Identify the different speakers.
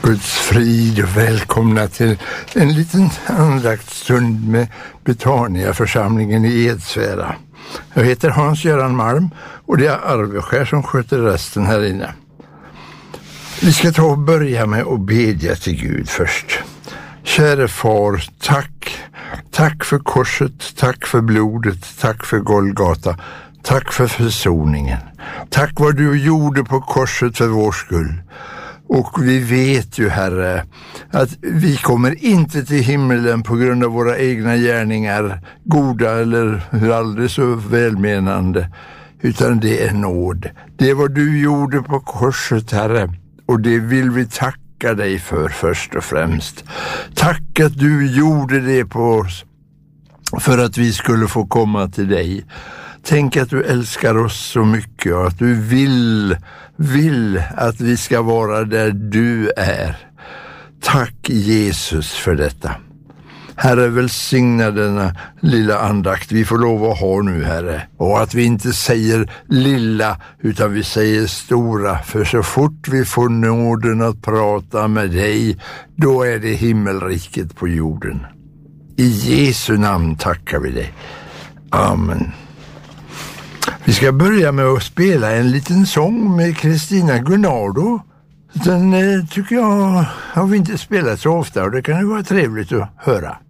Speaker 1: Guds frid och välkomna till en liten andaktsstund med Betania-församlingen i Edsvära. Jag heter Hans-Göran Malm och det är Arveskär som sköter resten här inne. Vi ska ta och börja med att bedja till Gud först. Käre far, tack. Tack för korset, tack för blodet, tack för Golgata. Tack för försoningen. Tack vad du gjorde på korset för vår skull. Och vi vet ju, Herre, att vi kommer inte till himmelen på grund av våra egna gärningar, goda eller aldrig så välmenande, utan det är nåd. Det är vad du gjorde på korset, Herre, och det vill vi tacka dig för först och främst. Tack att du gjorde det på oss för att vi skulle få komma till dig. Tänk att du älskar oss så mycket och att du vill att vi ska vara där du är. Tack Jesus för detta. Herre, välsigna denna lilla andakt vi får lov att ha nu, Herre. Och att vi inte säger lilla utan vi säger stora. För så fort vi får nåden att prata med dig, då är det himmelriket på jorden. I Jesu namn tackar vi dig. Amen. Vi ska börja med att spela en liten sång med Kristina Gunnardo. Den tycker jag har vi inte spelat så ofta och det kan ju vara trevligt att höra.